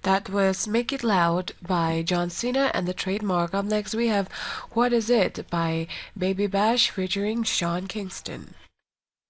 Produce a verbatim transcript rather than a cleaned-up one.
That was Make It Loud by John Cena and the Trademark. Up next, we have What Is It by Baby Bash featuring Sean Kingston.